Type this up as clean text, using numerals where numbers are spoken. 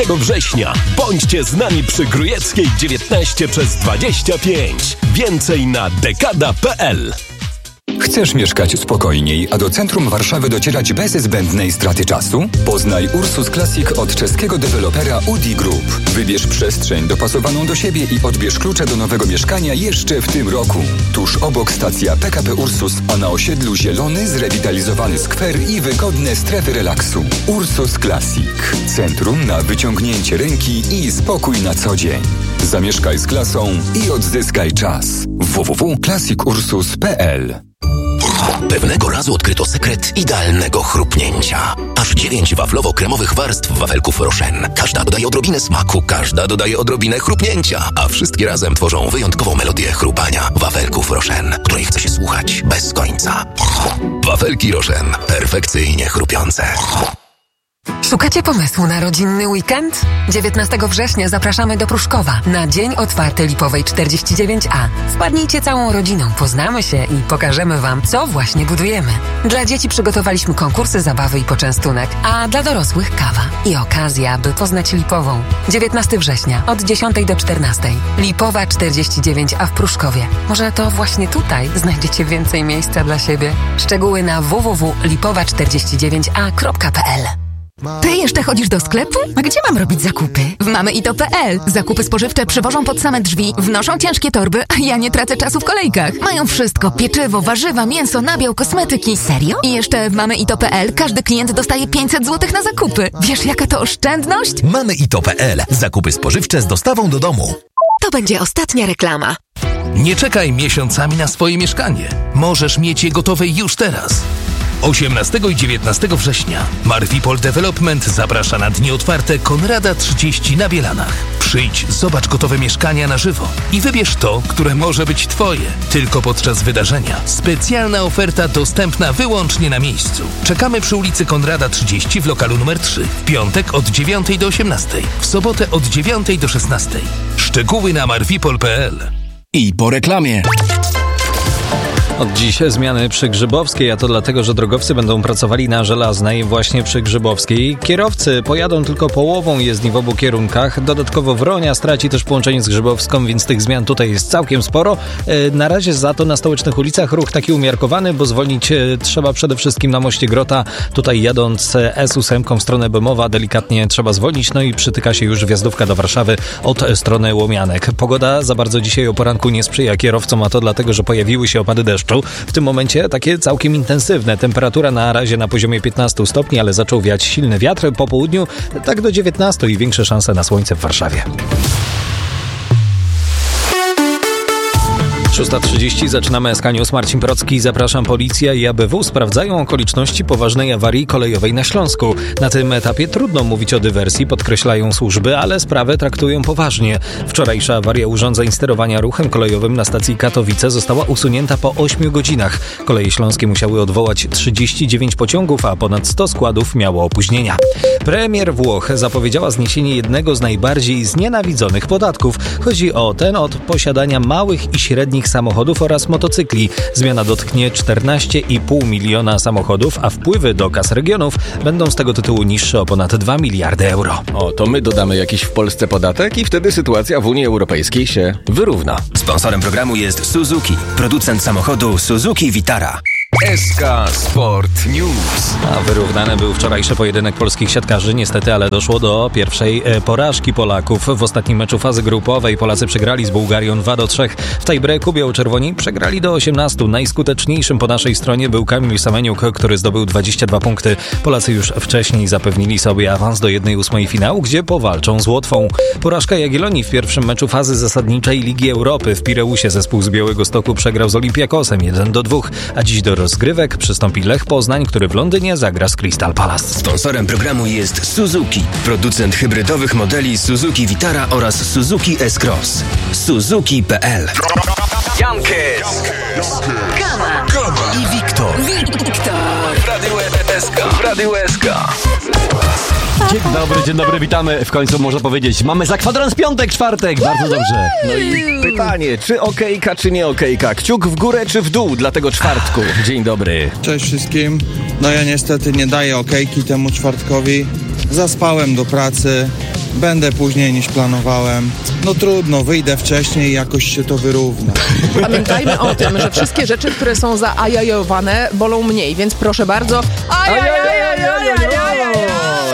września. Bądźcie z nami przy Grójeckiej 19/25. Więcej na dekada.pl. Chcesz mieszkać spokojniej, a do centrum Warszawy docierać bez zbędnej straty czasu? Poznaj Ursus Classic od czeskiego dewelopera UDI Group. Wybierz przestrzeń dopasowaną do siebie i odbierz klucze do nowego mieszkania jeszcze w tym roku. Tuż obok stacja PKP Ursus, a na osiedlu zielony, zrewitalizowany skwer i wygodne strefy relaksu. Ursus Classic. Centrum na wyciągnięcie ręki i spokój na co dzień. Zamieszkaj z klasą i odzyskaj czas. www.classicursus.pl. Pewnego razu odkryto sekret idealnego chrupnięcia. Aż 9 waflowo-kremowych warstw wafelków Rochen. Każda dodaje odrobinę smaku, każda dodaje odrobinę chrupnięcia, a wszystkie razem tworzą wyjątkową melodię chrupania wafelków Rochen, której chce się słuchać bez końca. Wafelki Rochen. Perfekcyjnie chrupiące. Szukacie pomysłu na rodzinny weekend? 19 września zapraszamy do Pruszkowa na Dzień Otwarty Lipowej 49A. Wpadnijcie całą rodziną, poznamy się i pokażemy Wam, co właśnie budujemy. Dla dzieci przygotowaliśmy konkursy, zabawy i poczęstunek, a dla dorosłych kawa i okazja, by poznać Lipową. 19 września od 10 do 14. Lipowa 49A w Pruszkowie. Może to właśnie tutaj znajdziecie więcej miejsca dla siebie. Szczegóły na www.lipowa49a.pl. Ty jeszcze chodzisz do sklepu? A gdzie mam robić zakupy? W mamyito.pl. Zakupy spożywcze przywożą pod same drzwi, wnoszą ciężkie torby, a ja nie tracę czasu w kolejkach. Mają wszystko: pieczywo, warzywa, mięso, nabiał, kosmetyki. Serio? I jeszcze w mamyito.pl każdy klient dostaje 500 zł na zakupy. Wiesz, jaka to oszczędność? Mamyito.pl. Zakupy spożywcze z dostawą do domu. To będzie ostatnia reklama. Nie czekaj miesiącami na swoje mieszkanie. Możesz mieć je gotowe już teraz. 18 i 19 września Marvipol Development zaprasza na dni otwarte Konrada 30 na Bielanach. Przyjdź, zobacz gotowe mieszkania na żywo i wybierz to, które może być Twoje. Tylko podczas wydarzenia. Specjalna oferta dostępna wyłącznie na miejscu. Czekamy przy ulicy Konrada 30 w lokalu numer 3. W piątek od 9 do 18. W sobotę od 9 do 16. Szczegóły na marvipol.pl. I po reklamie. Od dziś zmiany przy Grzybowskiej, a to dlatego, że drogowcy będą pracowali na Żelaznej właśnie przy Grzybowskiej. Kierowcy pojadą tylko połową jezdni w obu kierunkach. Dodatkowo Wronia straci też połączenie z Grzybowską, więc tych zmian tutaj jest całkiem sporo. Na razie za to na stołecznych ulicach ruch taki umiarkowany, bo zwolnić trzeba przede wszystkim na moście Grota. Tutaj jadąc S8 w stronę Bemowa delikatnie trzeba zwolnić, no i przytyka się już wjazdówka do Warszawy od strony Łomianek. Pogoda za bardzo dzisiaj o poranku nie sprzyja kierowcom, a to dlatego, że pojawiły się opady deszczu. W tym momencie takie całkiem intensywne. Temperatura na razie na poziomie 15 stopni, ale zaczął wiać silny wiatr. Po południu tak do 19 i większe szanse na słońce w Warszawie. 6:30 zaczynamy SK News. Marcin Procki, zapraszam. Policja i ABW sprawdzają okoliczności poważnej awarii kolejowej na Śląsku. Na tym etapie trudno mówić o dywersji, podkreślają służby, ale sprawę traktują poważnie. Wczorajsza awaria urządzeń sterowania ruchem kolejowym na stacji Katowice została usunięta po 8 godzinach. Koleje śląskie musiały odwołać 39 pociągów, a ponad 100 składów miało opóźnienia. Premier Włoch zapowiedziała zniesienie jednego z najbardziej znienawidzonych podatków. Chodzi o ten od posiadania małych i średnich samochodów oraz motocykli. Zmiana dotknie 14,5 miliona samochodów, a wpływy do kas regionów będą z tego tytułu niższe o ponad 2 miliardy euro. O, to my dodamy jakiś w Polsce podatek i wtedy sytuacja w Unii Europejskiej się wyrówna. Sponsorem programu jest Suzuki, producent samochodu Suzuki Vitara. SK Sport News. A wyrównany był wczorajszy pojedynek polskich siatkarzy, niestety, ale doszło do pierwszej porażki Polaków. W ostatnim meczu fazy grupowej Polacy przegrali z Bułgarią 2-3. W tiebreaku biało-czerwoni przegrali do 18. Najskuteczniejszym po naszej stronie był Kamil Semeniuk, który zdobył 22 punkty. Polacy już wcześniej zapewnili sobie awans do 1/8 finału, gdzie powalczą z Łotwą. Porażka Jagiellonii w pierwszym meczu fazy zasadniczej Ligi Europy. W Pireusie zespół z Białegostoku przegrał z Olympiakosem 1-2, a dziś do rozgrywek przystąpi Lech Poznań, który w Londynie zagra z Crystal Palace. Sponsorem programu jest Suzuki, producent hybrydowych modeli Suzuki Vitara oraz Suzuki S-Cross. Suzuki.pl. Jankes, Kama i Wiktor. W Radiu SK. Dzień dobry, witamy. W końcu można powiedzieć, mamy za kwadrans piątek, czwartek, bardzo dobrze. No i pytanie, czy okejka, czy nie okejka? Kciuk w górę, czy w dół dla tego czwartku? Dzień dobry. Cześć wszystkim. No ja niestety nie daję okejki temu czwartkowi. zaspałem do pracy, będę później niż planowałem. No trudno, wyjdę wcześniej i jakoś się to wyrówna. Pamiętajmy o tym, że wszystkie rzeczy, które są zaajajowane, bolą mniej, więc proszę bardzo. Ajajajajajajajaj!